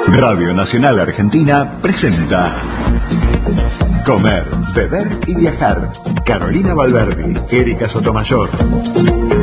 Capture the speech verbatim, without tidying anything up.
Radio Nacional Argentina presenta Comer, Beber y Viajar. Carolina Valverdi, Erika Sotomayor.